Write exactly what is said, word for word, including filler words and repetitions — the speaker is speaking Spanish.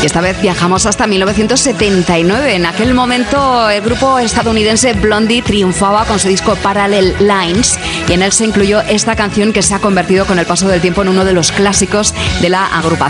Y esta vez viajamos hasta mil novecientos setenta y nueve. En aquel momento el grupo estadounidense Blondie triunfaba con su disco Parallel Lines y en él se incluyó esta canción que se ha convertido con el paso del tiempo en uno de los clásicos de la agrupación.